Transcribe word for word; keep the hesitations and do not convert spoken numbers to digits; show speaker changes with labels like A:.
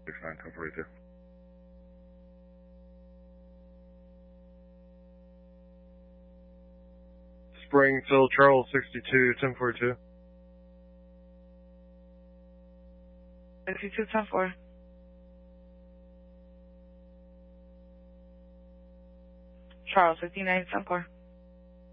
A: six nine, ten forty-two. Springfield, Charles sixty-two, ten forty-two.
B: sixty-two, ten four. Charles fifty-nine, ten four.